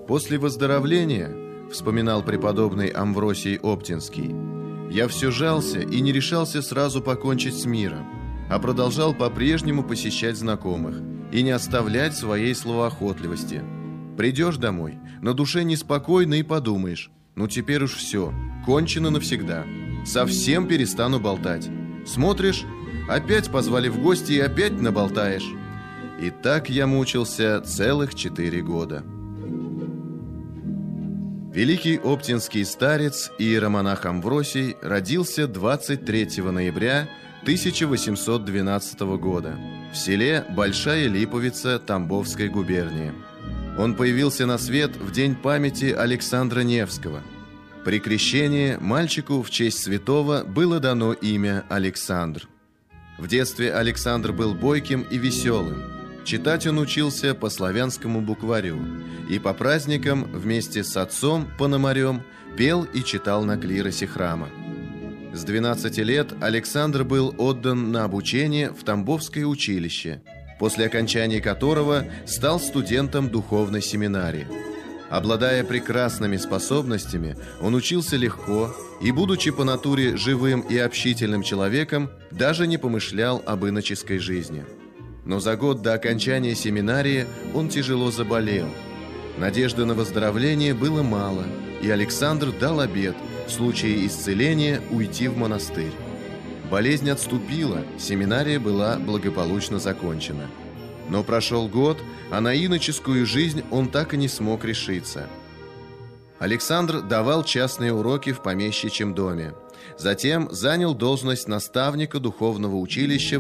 После выздоровления, вспоминал преподобный Амвросий Оптинский, я все жался и не решался сразу покончить с миром, а продолжал по-прежнему посещать знакомых и не оставлять своей словоохотливости. Придешь домой, на душе неспокойно и подумаешь: ну теперь уж все, кончено навсегда, совсем перестану болтать. Смотришь, опять позвали в гости и опять наболтаешь. И так я мучился целых 4 года. Великий оптинский старец и иеромонах Амвросий родился 23 ноября 1812 года в селе Большая Липовица Тамбовской губернии. Он появился на свет в день памяти Александра Невского. При крещении мальчику в честь святого было дано имя Александр. В детстве Александр был бойким и веселым. Читать он учился по славянскому букварю и по праздникам вместе с отцом Пономарем пел и читал на клиросе храма. С 12 лет Александр был отдан на обучение в Тамбовское училище, после окончания которого стал студентом духовной семинарии. Обладая прекрасными способностями, он учился легко и, будучи по натуре живым и общительным человеком, даже не помышлял об иноческой жизни. Но за год до окончания семинарии он тяжело заболел. Надежды на выздоровление было мало, и Александр дал обет в случае исцеления уйти в монастырь. Болезнь отступила, семинария была благополучно закончена. Но прошел год, а на иноческую жизнь он так и не смог решиться. Александр давал частные уроки в помещичьем доме. Затем занял должность наставника духовного училища